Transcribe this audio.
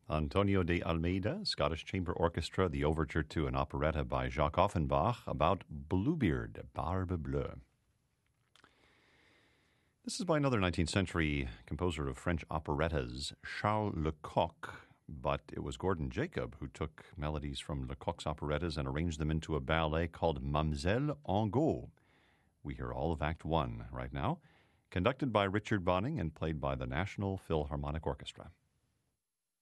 Antonio de Almeida, Scottish Chamber Orchestra, the overture to an operetta by Jacques Offenbach about Bluebeard, Barbe Bleue. This is by another 19th century composer of French operettas, Charles Lecoq, but it was Gordon Jacob who took melodies from Lecoq's operettas and arranged them into a ballet called Mamselle Angot. We hear all of Act 1 right now, conducted by Richard Bonning and played by the National Philharmonic Orchestra.